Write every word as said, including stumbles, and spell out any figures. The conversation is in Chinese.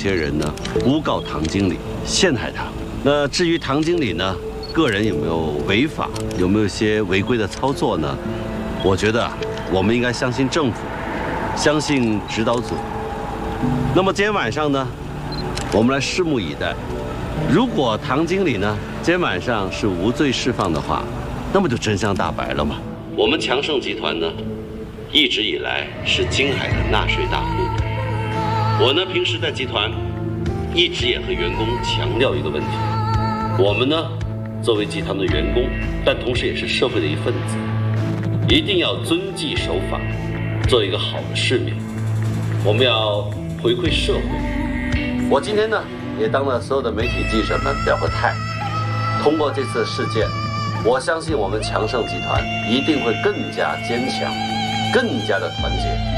些人呢诬告唐经理，陷害他。那至于唐经理呢，个人有没有违法，有没有一些违规的操作呢？我觉得我们应该相信政府，相信指导组。那么今天晚上呢，我们来拭目以待。如果唐经理呢今天晚上是无罪释放的话，那么就真相大白了嘛。我们强盛集团呢，一直以来是京海的纳税大户。我呢平时在集团一直也和员工强调一个问题：我们呢作为集团的员工，但同时也是社会的一份子，一定要遵纪守法，做一个好的市民。我们要回馈社会。我今天呢也当了所有的媒体记者们表个态。通过这次事件，我相信我们强盛集团一定会更加坚强，更加的团结。